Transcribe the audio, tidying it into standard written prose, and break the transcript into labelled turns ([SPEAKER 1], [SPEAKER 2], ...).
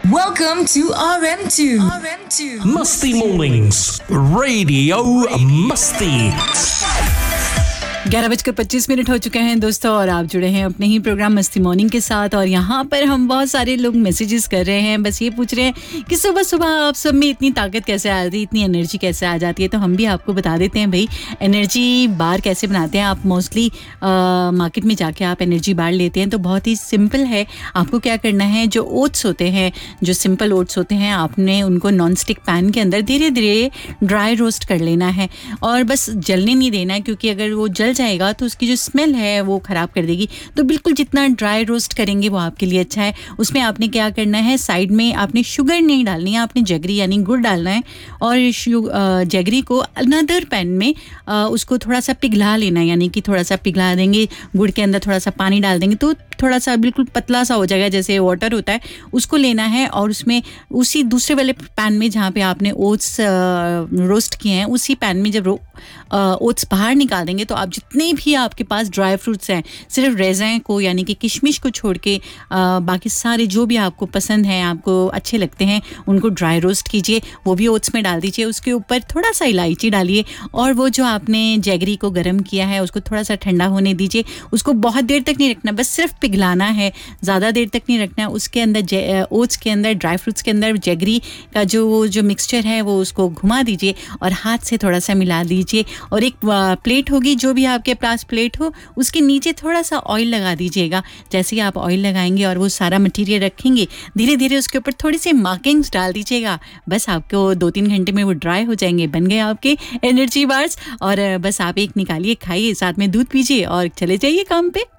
[SPEAKER 1] Welcome to RM2.
[SPEAKER 2] Musty Mornings, Radio Musty.
[SPEAKER 3] 11:25 हो चुके हैं दोस्तों, और आप जुड़े हैं अपने ही प्रोग्राम मस्ती मॉर्निंग के साथ। और यहाँ पर हम बहुत सारे लोग मैसेजेस कर रहे हैं, बस ये पूछ रहे हैं कि सुबह सुबह आप सब में इतनी ताकत कैसे आ जाती है, इतनी एनर्जी कैसे आ जाती है। तो हम भी आपको बता देते हैं भाई, एनर्जी बार कैसे बनाते हैं। आप मोस्टली मार्केट में जाके आप एनर्जी बार लेते हैं, तो बहुत ही सिंपल है। आपको क्या करना है, जो ओट्स होते हैं, जो सिंपल ओट्स होते हैं, आपने उनको नॉन स्टिक पैन के अंदर धीरे धीरे ड्राई रोस्ट कर लेना है, और बस जलने नहीं देना है, क्योंकि अगर वो जल जाएगा तो उसकी जो स्मेल है वो ख़राब कर देगी। तो बिल्कुल जितना ड्राई रोस्ट करेंगे वो आपके लिए अच्छा है। उसमें आपने क्या करना है, साइड में आपने शुगर नहीं डालनी है, आपने जगरी यानी गुड़ डालना है, और जगरी को अनदर पैन में उसको थोड़ा सा पिघला लेना है, यानी कि थोड़ा सा पिघला देंगे, गुड़ के अंदर थोड़ा सा पानी डाल देंगे तो थोड़ा सा बिल्कुल पतला सा हो जाएगा, जैसे वाटर होता है, उसको लेना है। और उसमें उसी दूसरे वाले पैन में जहाँ पे आपने ओट्स रोस्ट किए हैं, उसी पैन में जब ओट्स बाहर निकाल देंगे, तो आप जितने भी आपके पास ड्राई फ्रूट्स हैं, सिर्फ रेज़न को यानी कि किशमिश को छोड़ के बाकी सारे जो भी आपको पसंद हैं, आपको अच्छे लगते हैं, उनको ड्राई रोस्ट कीजिए, वो भी ओट्स में डाल दीजिए। उसके ऊपर थोड़ा सा इलायची डालिए, और वो जो आपने जैगरी को गर्म किया है उसको थोड़ा सा ठंडा होने दीजिए। उसको बहुत देर तक नहीं रखना, बस सिर्फ पिघलाना है, ज़्यादा देर तक नहीं रखना है। उसके अंदर ओट्स के अंदर, ड्राई फ्रूट्स के अंदर जैगरी का जो मिक्सचर है वो उसको घुमा दीजिए, और हाथ से थोड़ा सा मिला दीजिए। और एक प्लेट होगी, जो भी आपके पास प्लेट हो, उसके नीचे थोड़ा सा ऑयल लगा दीजिएगा। जैसे ही आप ऑयल लगाएंगे और वो सारा मटेरियल रखेंगे, धीरे धीरे उसके ऊपर थोड़ी सी मार्किंग्स डाल दीजिएगा। बस आपको 2-3 घंटे में वो ड्राई हो जाएंगे, बन गए आपके एनर्जी बार्स। और बस आप एक निकालिए, खाइए, साथ में दूध पीजिए और चले जाइए काम पे।